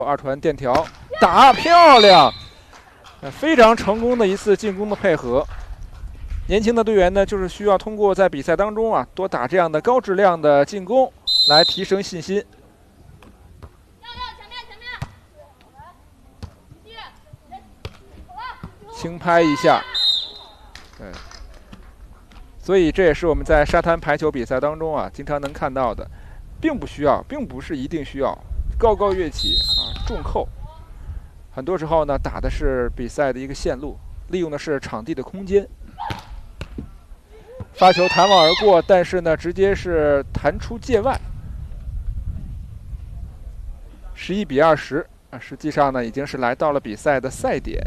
二传垫条打漂亮，非常成功的一次进攻的配合。年轻的队员呢，就是需要通过在比赛当中啊，多打这样的高质量的进攻，来提升信心。轻拍一下，所以这也是我们在沙滩排球比赛当中啊，经常能看到的，并不是一定需要高高跃起啊，重扣。很多时候呢，打的是比赛的一个线路，利用的是场地的空间。发球弹网而过，但是呢，直接是弹出界外。11比20啊，实际上呢，已经是来到了比赛的赛点。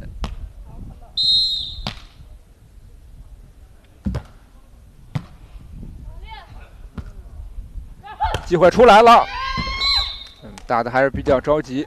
机会出来了，打的还是比较着急。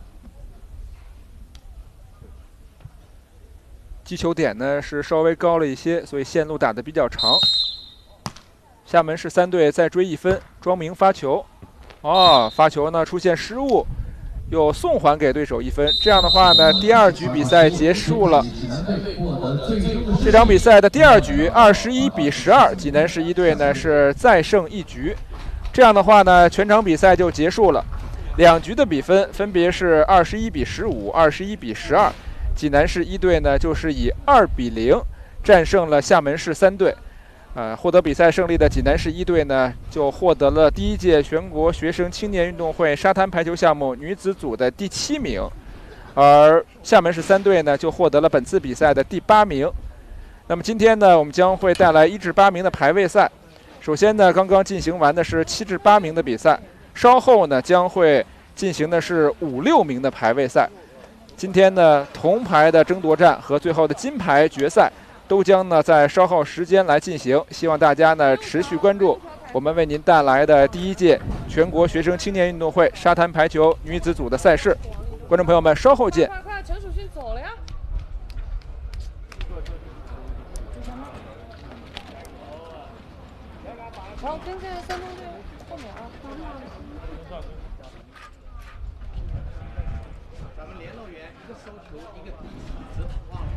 击球点呢是稍微高了一些，所以线路打得比较长。厦门市3队再追1分，庄明发球，发球呢出现失误，又送还给对手1分。这样的话呢，第2局比赛结束了。这场比赛的第2局21比12，济南市1队呢是再胜1局。这样的话呢，全场比赛就结束了。2局的比分分别是21比15、21比12。济南市1队呢，就是以2比0战胜了厦门市3队。获得比赛胜利的济南市1队呢，就获得了第1届全国学生青年运动会沙滩排球项目女子组的第7名，而厦门市3队呢，就获得了本次比赛的第8名。那么今天呢，我们将会带来1至8名的排位赛。首先呢，刚刚进行完的是7至8名的比赛，稍后呢将会进行的是5、6名的排位赛。今天呢，铜牌的争夺战和最后的金牌决赛都将呢在稍后时间来进行。希望大家呢持续关注我们为您带来的第1届全国学生青年运动会沙滩排球女子组的赛事。观众朋友们，稍后见。 快，陈蜀迅走了呀！然后跟这个山东队后面啊， 咱们联络员一个收球，一个底子，忘了。